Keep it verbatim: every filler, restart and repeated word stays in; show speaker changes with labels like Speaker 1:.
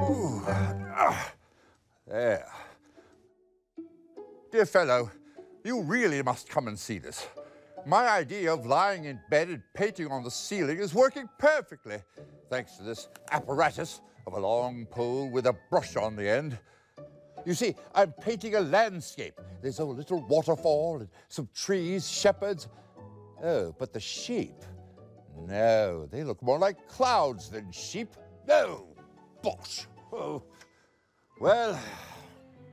Speaker 1: Ooh. Ah. There. Dear fellow, you really must come and see this. My idea of lying in bed and painting on the ceiling is working perfectly, thanks to this apparatus of a long pole with a brush on the end. You see, I'm painting a landscape. There's a little waterfall and some trees, shepherds. Oh, but the sheep, no, they look more like clouds than sheep. No, bosh. Oh. Well,